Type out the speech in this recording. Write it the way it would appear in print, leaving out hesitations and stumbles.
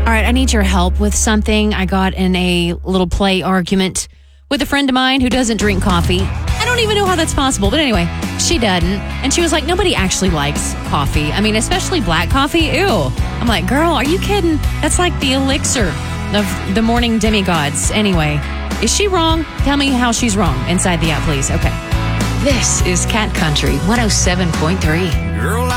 All right, I need your help with something. I got in a little play argument with a friend of mine who doesn't drink coffee. I don't even know how that's possible, but anyway, she doesn't. And she was like, nobody actually likes coffee. I mean, especially black coffee. Ew. I'm like, girl, are you kidding? That's like the elixir of the morning demigods. Anyway, is she wrong? Tell me how she's wrong inside the app, please. Okay. This is Cat Country 107.3. Girl,